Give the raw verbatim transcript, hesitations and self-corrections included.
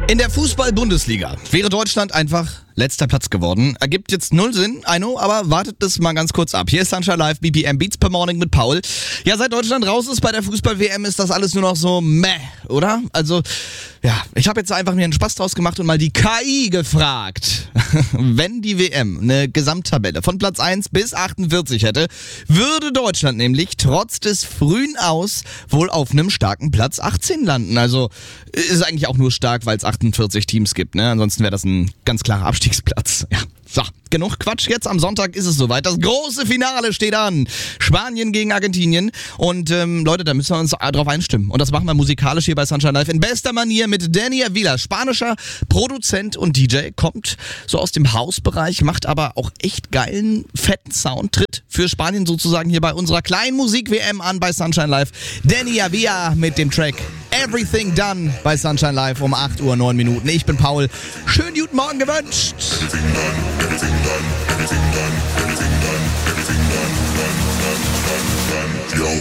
In der Fußball-Bundesliga wäre Deutschland einfach letzter Platz geworden. Ergibt jetzt null Sinn, I know, aber wartet das mal ganz kurz ab. Hier ist Sunshine Live, B P M Beats per Morning mit Paul. Ja, seit Deutschland raus ist bei der Fußball-W M, ist das alles nur noch so meh, oder? Also, ja, ich habe jetzt einfach mir einen Spaß draus gemacht und mal die K I gefragt. Wenn die W M eine Gesamttabelle von Platz eins bis achtundvierzig hätte, würde Deutschland nämlich trotz des frühen Aus wohl auf einem starken Platz achtzehn landen. Also ist eigentlich auch nur stark, weil es achtundvierzig Teams gibt, ne? Ansonsten wäre das ein ganz klarer Abstiegsplatz. Ja. So, genug Quatsch. Jetzt am Sonntag ist es soweit. Das große Finale steht an. Spanien gegen Argentinien. Und ähm, Leute, da müssen wir uns drauf einstimmen. Und das machen wir musikalisch hier bei Sunshine Live in bester Manier mit Danny Avila. Spanischer Produzent und D J. Kommt so aus dem Hausbereich, macht aber auch echt geilen, fetten Sound. Tritt für Spanien sozusagen hier bei unserer kleinen Musik-W M an bei Sunshine Live. Danny Avila mit dem Track Everything Done bei Sunshine Live um acht Uhr neun Minuten. Ich bin Paul. Schönen guten Morgen gewünscht.